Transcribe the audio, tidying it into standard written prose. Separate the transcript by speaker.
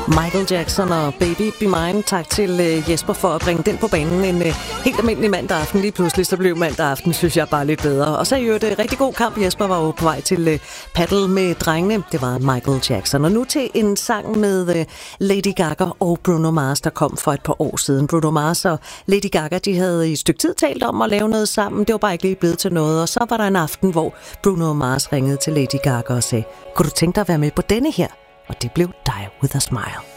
Speaker 1: Michael Jackson og Baby Be Mine. Tak til Jesper for at bringe den på banen. En helt almindelig mandag aften. Lige pludselig så blev mandag aften, synes jeg, bare lidt bedre. Og så er jo et rigtig god kamp. Jesper var jo på vej til paddle med drengene. Det var Michael Jackson. Og nu til en sang med Lady Gaga og Bruno Mars, der kom for et par år siden. Bruno Mars og Lady Gaga, de havde i et stykke tid talt om at lave noget sammen. Det var bare ikke lige blevet til noget. Og så var der en aften, hvor Bruno Mars ringede til Lady Gaga og sagde: kunne du tænke dig at være med på denne her? Og det blev Die With A Smile.